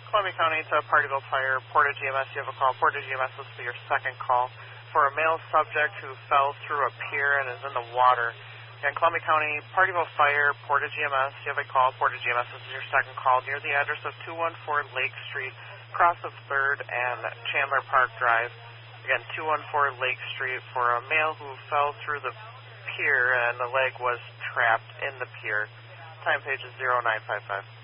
Columbia County to Partyville Fire, Portage EMS, you have a call. Portage EMS, this will be your second call for a male subject who fell through a pier and is in the water. In Columbia County, Partyville Fire, Portage EMS, you have a call. Portage EMS, this is your second call near the address of 214 Lake Street, cross of 3rd and Chandler Park Drive. Again, 214 Lake Street for a male who fell through the pier and the leg was trapped in the pier. Time page is 0955.